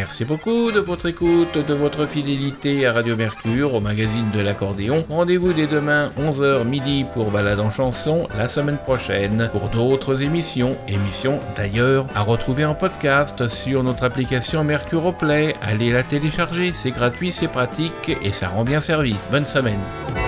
Merci beaucoup de votre écoute, de votre fidélité à Radio Mercure, au magazine de l'accordéon. Rendez-vous dès demain, 11h midi pour Balade en chanson, la semaine prochaine pour d'autres émissions d'ailleurs à retrouver en podcast sur notre application Mercure Play. Allez la télécharger, c'est gratuit, c'est pratique et ça rend bien service. Bonne semaine.